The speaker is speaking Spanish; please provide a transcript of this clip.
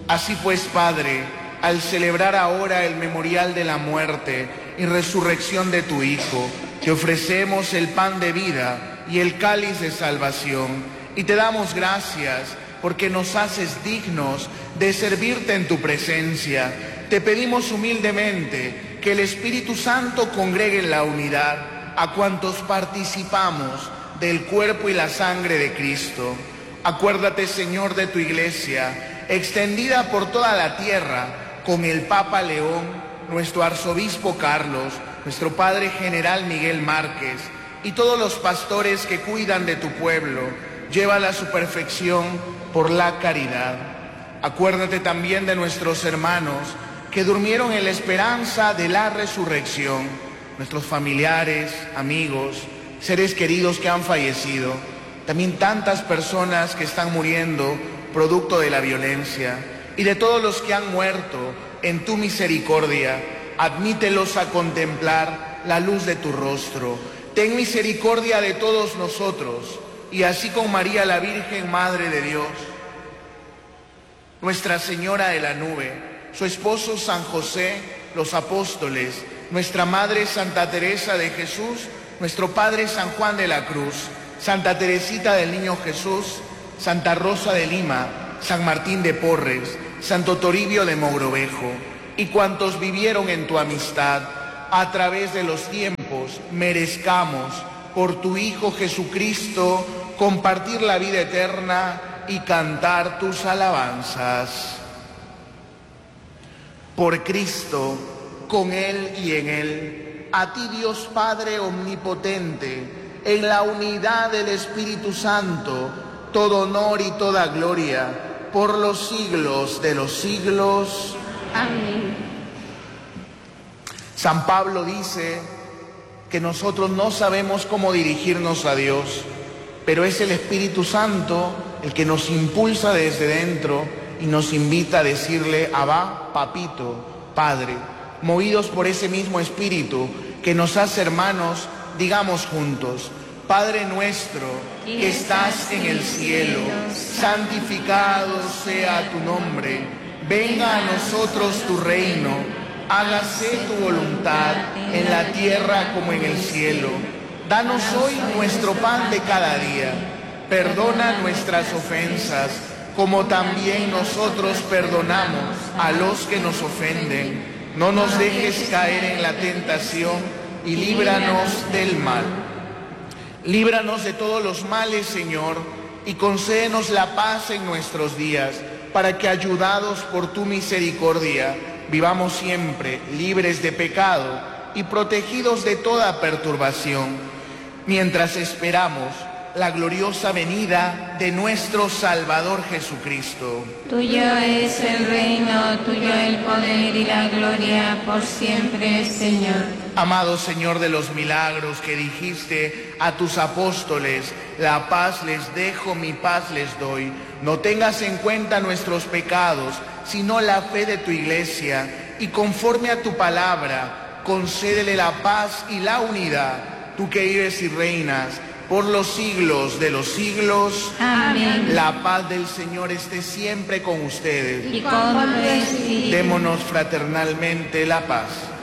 Así pues, Padre, al celebrar ahora el memorial de la muerte y resurrección de tu Hijo, te ofrecemos el pan de vida y el cáliz de salvación, y te damos gracias porque nos haces dignos de servirte en tu presencia. Te pedimos humildemente que el Espíritu Santo congregue en la unidad a cuantos participamos del cuerpo y la sangre de Cristo. Acuérdate, Señor, de tu Iglesia, extendida por toda la tierra, con el Papa León, nuestro arzobispo Carlos, nuestro Padre General Miguel Márquez, y todos los pastores que cuidan de tu pueblo. Llévala a su perfección por la caridad. Acuérdate también de nuestros hermanos que durmieron en la esperanza de la resurrección, nuestros familiares, amigos, seres queridos que han fallecido, también tantas personas que están muriendo producto de la violencia, y de todos los que han muerto en tu misericordia. Admítelos a contemplar la luz de tu rostro. Ten misericordia de todos nosotros, y así con María la Virgen, Madre de Dios, Nuestra Señora de la Nube, su esposo San José, los apóstoles, nuestra Madre Santa Teresa de Jesús, nuestro Padre San Juan de la Cruz, Santa Teresita del Niño Jesús, Santa Rosa de Lima, San Martín de Porres, Santo Toribio de Mogrovejo, y cuantos vivieron en tu amistad, a través de los tiempos, merezcamos, por tu Hijo Jesucristo, compartir la vida eterna y cantar tus alabanzas. Por Cristo, con Él y en Él, a ti Dios Padre omnipotente, en la unidad del Espíritu Santo, todo honor y toda gloria, por los siglos de los siglos. Amén. San Pablo dice que nosotros no sabemos cómo dirigirnos a Dios, pero es el Espíritu Santo el que nos impulsa desde dentro y nos invita a decirle: Abba, papito, Padre. Movidos por ese mismo Espíritu que nos hace hermanos, digamos juntos: Padre nuestro que estás en el cielo, santificado sea tu nombre. Venga a nosotros tu reino, hágase tu voluntad en la tierra como en el cielo. Danos hoy nuestro pan de cada día. Perdona nuestras ofensas, como también nosotros perdonamos a los que nos ofenden. No nos dejes caer en la tentación y líbranos del mal. Líbranos de todos los males, Señor, y concédenos la paz en nuestros días, para que, ayudados por tu misericordia, vivamos siempre libres de pecado y protegidos de toda perturbación, mientras esperamos la gloriosa venida de nuestro Salvador Jesucristo. Tuyo es el reino, tuyo el poder y la gloria por siempre, Señor. Amado Señor de los milagros, que dijiste a tus apóstoles: la paz les dejo, mi paz les doy. No tengas en cuenta nuestros pecados, sino la fe de tu Iglesia, y conforme a tu palabra, concédele la paz y la unidad, tú que vives y reinas por los siglos de los siglos. Amén. La paz del Señor esté siempre con ustedes. Y con tu espíritu. Démonos fraternalmente la paz.